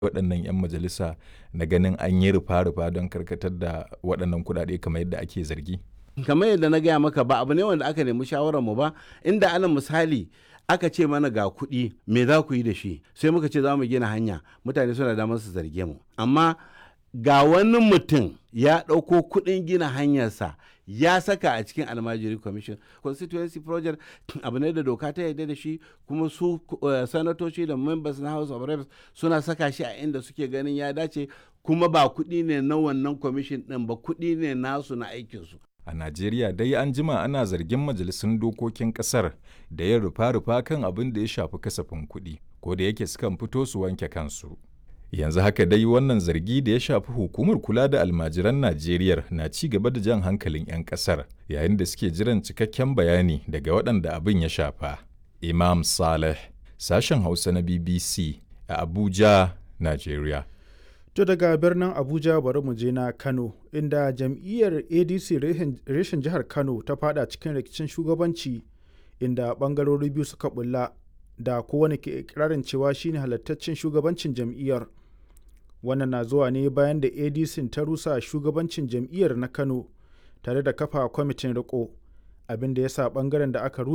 waɗannan 'yan majalisa na ganin an yi rufa-rufa don karkatar da waɗannan kuɗaɗe kamar yadda ake zargi? Kamar yadda na gaya maka ba abu ne wanda aka nemi shawararmu ba, inda ana misali aka ce mana ga kuɗi me za ku yi da shi sai muka ce za mu gina hanya, mutane suna damar su zarge mu. Amma ga wani mutum ya ɗauko kuɗin gina hanyarsa ya saka a cikin almajiri commission constituency project, abu ne da doka ta yarda da shi, kuma su sanatoci da members na house of reps suna saka shi a inda suke ganin ya dace, kuma ba kuɗi ne na wannan commission ɗin ba, kuɗi ne nasu na aikinsu. A Najeriya dai an jima ana zargin majalisun dokokin ƙasar da yin rufa-rufa kan abin da ya shafi kasafin kuɗi, ko da yake sukan fito su wanke kansu. Yanzu haka dai wannan zargi da ya shafi hukumar kula da almajiran Najeriya na ci gaba da jan hankalin 'yan ƙasar, yayin da suke jiran cikakken bayani daga waɗanda abin ya shafa. Imam Saleh, sashen Hausa na BBC a Abuja, Najeriya. To daga birnin Abuja bari mu je na Kano, inda jam'iyyar ADC reshen jihar Kano ta fada cikin rikicin shugabanci, inda bangarori biyu suka bulla da kowane ke ikirarin cewa shine halattaccen shugabancin jam'iyyar. Wannan na zuwa ne bayan da ADC ta rusa shugabancin jam'iyyar na Kano tare da kafa kwamitin riko, abin da ya sa bangaren da aka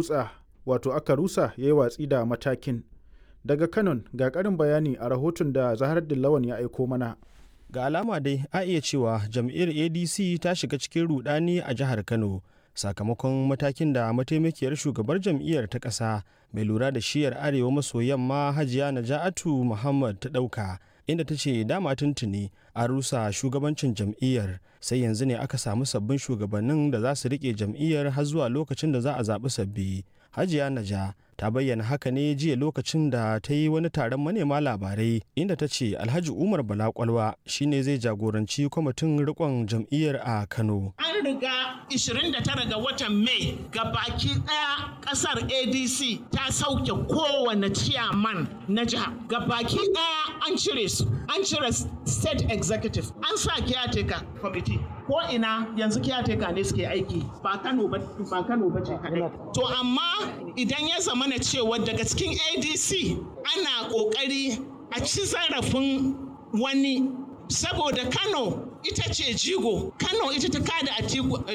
rusa ya yi watsi da matakin. Daga Kano ga ƙarin bayani a rahoton da Zaharaddin Lawan ya aiko mana. Ga alama dai a iya cewa jam'iyyar ADC ta shiga cikin rudani a jihar Kano sakamakon matakin da mataimakiyar shugabar jam'iyyar ta ƙasa mai lura da shiyar arewa maso yamma Hajiya Naja'atu Muhammad ta ɗauka, inda ta ce dama tuntuni a rusa shugabancin jam'iyyar, sai yanzu ne aka samu sabbin shugabannin da za su riƙe jam'iyyar har zuwa lokacin da za a zaɓi sabbi. Hajiya Naja ta bayyana haka ne jiya lokacin da ta yi wani taron manema labarai, inda ta ce Alhaji Umar Bala Kwalwa shine zai jagoranci kwamitin rikon jam'iyyar a Kano. An riga 29 ga watan Mai ga baki daya kasar ADC ta sauke kowane ciyaman na jiha. Ga baki daya an cire su, an cire state executive, an sa caretaker committee. Ko ina yanzu caretaker ne suke aiki, ba Kano ba ce kadai. To amma idan ya zama na cewa daga cikin ADC ana kokari a ci zarafin wani, saboda Kano ita ce jigo, Kano ita ta kada a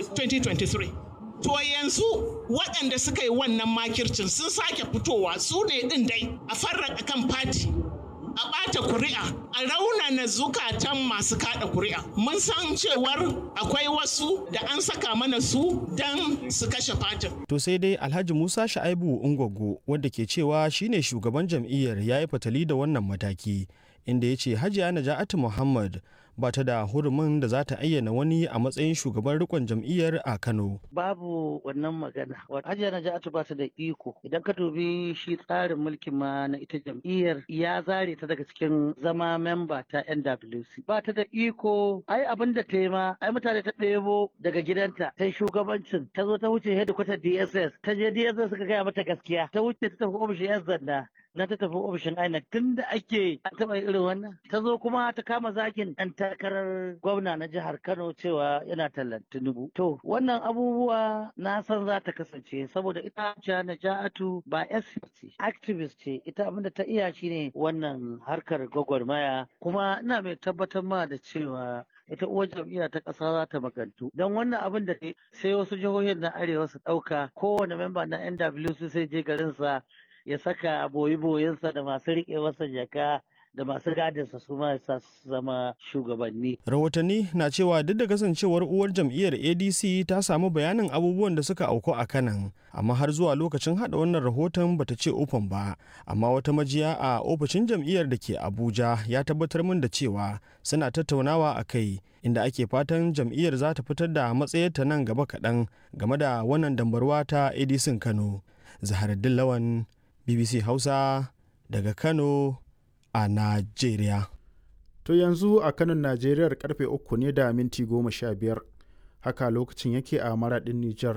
2023. To yanzu waɗanda suka yi wannan makircin sun sake fitowa, su ne ɗin dai a farraka kan fati, a ɓata kuri'a, a raunana zukatan masu kaɗa kuri'a. Mun san cewar akwai wasu da an saka mana su don su kashe fatin. To sai dai Alhaji Musa Sha'aibu Ungwaggo, wanda ke cewa shine shugaban jam'iyyar, ya yi fatali da wannan mataki, inda ya ce Hajiya Naja'atu Muhammad ba ta da hurumin da za ta ayyana wani a matsayin shugaban rikon jam'iyyar a Kano. Babu wannan magana. Hajiya Naja'atu ba ta da iko. Idan ka dubi shi tsarin mulkin ma na ita jam'iyyar ya zare ta daga cikin zama memba ta NWC. Ba ta da iko. Ai abin da ta yi ma, ai mutane ta ɗebo daga gidanta ta shugabancin, ta zo ta wuce hedikwatar DSS, ta je DSS suka gaya mata gaskiya, ta wuce ta tafi ofishin 'yan sanda. Na ta tafi ofishin INEC tun da ake an taɓa irin wannan. Ta zo kuma ta kama zakin ɗan takarar gwamna na jihar Kano cewa yana tallan Tinubu. To wannan abubuwa na san za ta kasance saboda ita Naja'atu ba ce, activist ce. Ita abinda ta iya shine wannan harkar gwagwarmaya, kuma ina mai tabbatar ma da cewa ita uwar jam'iyya ta ƙasa za ta magantu don wannan abin da sai wasu jihohin na arewa su ɗauka, kowane memba na NWC sai je garinsa ya saka boyi-boyinsa da masu riƙe masa jaka da masu gadinsa su ma su zama shugabanni. Rahotanni na cewa duk da kasancewar uwar jam'iyyar ADC ta samu bayanin abubuwan da suka auku a Kanan, amma har zuwa lokacin hada wannan rahoton bata ce ufan ba. Amma wata majiya a ofishin jam'iyyar da ke Abuja ya tabbatar min da cewa suna tattaunawa a kai, inda ake fatan jam'iyyar za ta fitar da matsayarta nan gaba kaɗan game da wannan dambarwa ta ADC Kano. Zaharaddin Lawan, BBC Hausa daga Kano a Najeriya. To yanzu a Kano Najeriya karfe 3 ne da minti 15, haka lokacin yake a Maraɗin Nijar.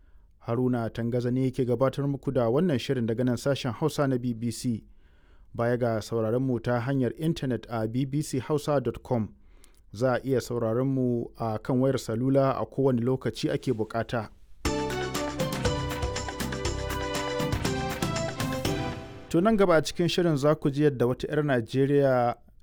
Haruna Tangaza ne yake gabatar muku da wannan shirin daga nan sashen Hausa na BBC. Baya ga sauraron mu ta hanyar intanet a bbchausa.com, za a iya sauraron mu a kan wayar salula a kowane lokaci ake bukata. To nan gaba a cikin shirin za ku ji yadda wata 'yar Najeriya